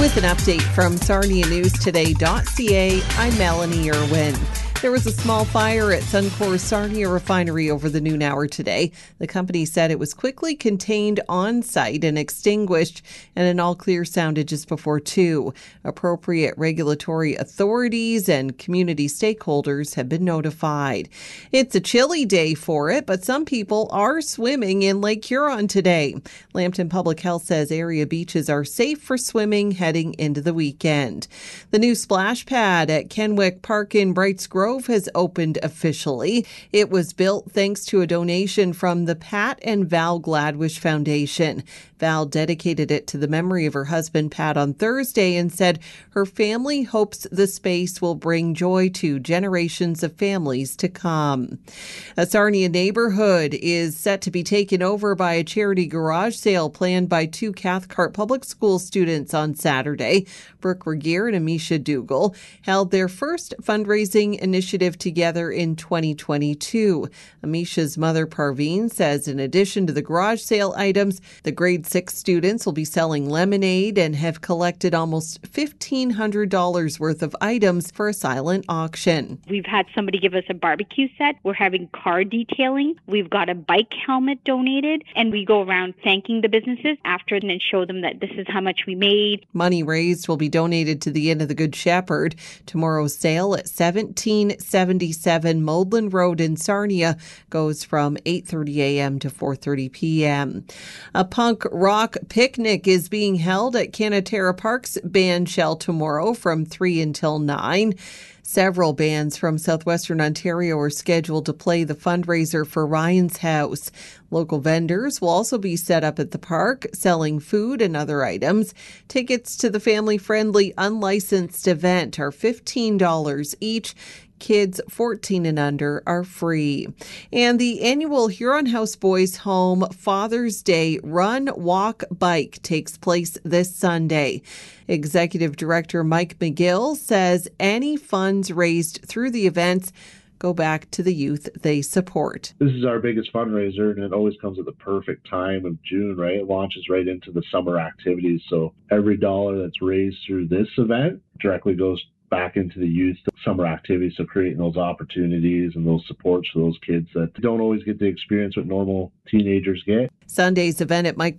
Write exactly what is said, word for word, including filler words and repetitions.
With an update from Sarnia News Today dot C A, I'm Melanie Irwin. There was a small fire at Suncor's Sarnia refinery over the noon hour today. The company said it was quickly contained on site and extinguished, and an all-clear sounded just before two. Appropriate regulatory authorities and community stakeholders have been notified. It's a chilly day for it, but some people are swimming in Lake Huron today. Lambton Public Health says area beaches are safe for swimming heading into the weekend. The new splash pad at Kenwick Park in Brights Grove has opened officially. It was built thanks to a donation from the Pat and Val Gladwish Foundation. Val dedicated it to the memory of her husband, Pat, on Thursday and said her family hopes the space will bring joy to generations of families to come. A Sarnia neighborhood is set to be taken over by a charity garage sale planned by two Cathcart Public School students on Saturday. Brooke Regier and Amisha Dougal held their first fundraising initiative together in twenty twenty-two. Amisha's mother, Parveen, says in addition to the garage sale items, the grade six students will be selling lemonade and have collected almost fifteen hundred dollars worth of items for a silent auction. We've had somebody give us a barbecue set. We're having car detailing. We've got a bike helmet donated, and we go around thanking the businesses after and then show them that this is how much we made. Money raised will be donated to the Inn of the Good Shepherd. Tomorrow's sale at seventeen seventy-seven Moldland Road in Sarnia goes from eight thirty a.m. to four thirty p.m. A punk rock picnic is being held at Canaterra Park's band shell tomorrow from three until nine. Several bands from southwestern Ontario are scheduled to play the fundraiser for Ryan's House. Local vendors will also be set up at the park, selling food and other items. Tickets to the family-friendly unlicensed event are fifteen dollars each. Kids fourteen and under are free. And the annual Huron House Boys Home Father's Day Run, Walk, Bike takes place this Sunday. Executive Director Mike McGill says any funds raised through the events go back to the youth they support. This is our biggest fundraiser, and it always comes at the perfect time of June, right? It launches right into the summer activities. So every dollar that's raised through this event directly goes back into the youth summer activities, so creating those opportunities and those supports for those kids that don't always get to experience what normal teenagers get. Sunday's event at Mike